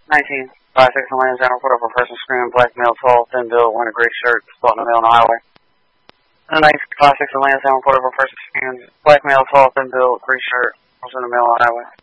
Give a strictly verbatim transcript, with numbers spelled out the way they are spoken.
nineteen five six on Lansdowne, report of a person screaming, black male, tall, thin built, wearing a gray shirt, spotting a male on the highway. nineteen five six on Lansdowne, report of a person screaming, black male, tall, thin built, gray shirt, was in the male on the highway.